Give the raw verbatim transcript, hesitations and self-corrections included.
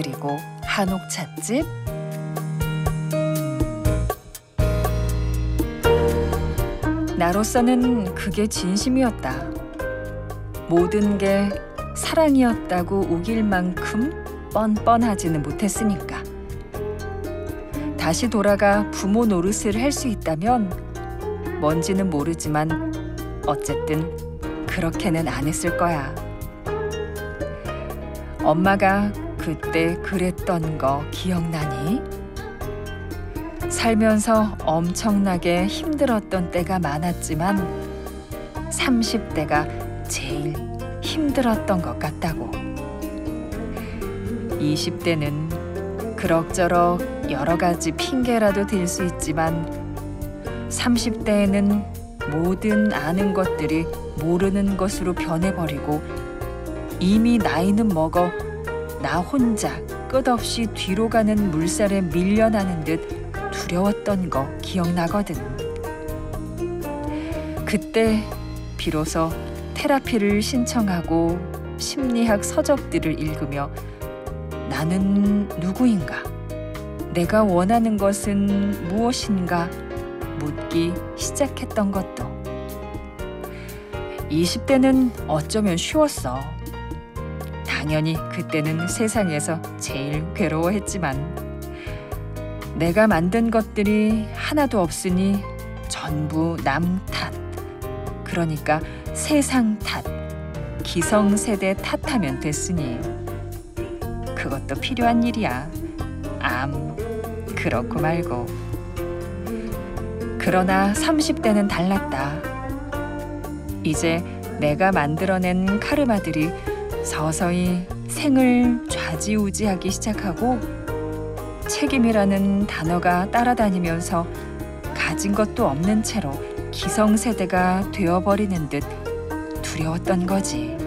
그리고 한옥 찻집. 나로서는 그게 진심이었다. 모든 게 사랑이었다고 우길 만큼 뻔뻔하지는 못했으니까. 다시 돌아가 부모 노릇을 할 수 있다면 뭔지는 모르지만 어쨌든 그렇게는 안 했을 거야. 엄마가 그때 그랬던 거 기억나니? 살면서 엄청나게 힘들었던 때가 많았지만 삼십 대가 제일 힘들었던 것 같다고. 이십 대는 그럭저럭 여러 가지 핑계라도 댈 수 있지만 삼십 대에는 모든 아는 것들이 모르는 것으로 변해버리고 이미 나이는 먹어 나 혼자 끝없이 뒤로 가는 물살에 밀려나는 듯 두려웠던 거 기억나거든. 그때 비로소 테라피를 신청하고 심리학 서적들을 읽으며 나는 누구인가? 내가 원하는 것은 무엇인가? 묻기 시작했던 것도. 이십 대는 어쩌면 쉬웠어. 당연히 그때는 세상에서 제일 괴로워했지만 내가 만든 것들이 하나도 없으니 전부 남 탓. 그러니까 세상 탓, 기성세대 탓하면 됐으니 그것도 필요한 일이야. 암, 그렇고 말고. 그러나 삼십 대는 달랐다. 이제 내가 만들어낸 카르마들이 서서히 생을 좌지우지하기 시작하고 책임이라는 단어가 따라다니면서 가진 것도 없는 채로 기성세대가 되어버리는 듯 두려웠던 거지.